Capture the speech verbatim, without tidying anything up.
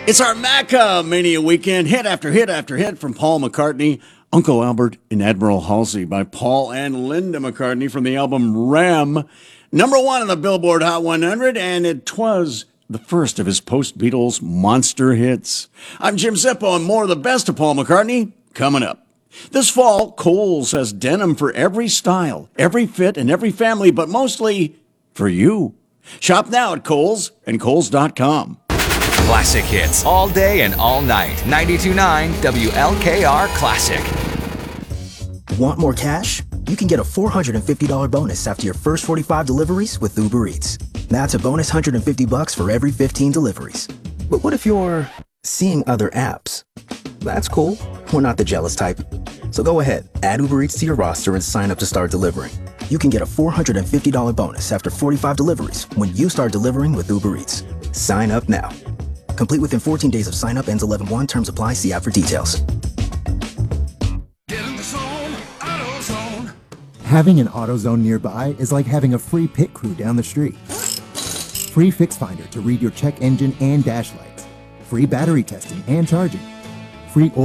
It's our Macca Mania weekend, hit after hit after hit from Paul McCartney, Uncle Albert, and Admiral Halsey by Paul and Linda McCartney from the album Ram. Number one on the Billboard Hot one hundred, and it was the first of his post-Beatles monster hits. I'm Jim Zippo, and more of the best of Paul McCartney coming up. This fall, Kohl's has denim for every style, every fit, and every family, but mostly for you. Shop now at Kohl's and Kohl's dot com. Classic hits all day and all night. ninety-two point nine W L K R Classic. Want more cash? You can get a four hundred fifty dollars bonus after your first forty-five deliveries with Uber Eats. That's a bonus one hundred fifty bucks for every fifteen deliveries. But what if you're seeing other apps? That's cool. We're not the jealous type. So go ahead, add Uber Eats to your roster and sign up to start delivering. You can get a four hundred fifty dollars bonus after forty-five deliveries when you start delivering with Uber Eats. Sign up now. Complete within fourteen days of sign up, ends eleven one. Terms apply. See app for details. Get in the zone, AutoZone. Having an AutoZone nearby is like having a free pit crew down the street. Free Fix Finder to read your check engine and dash lights. Free battery testing and charging. Free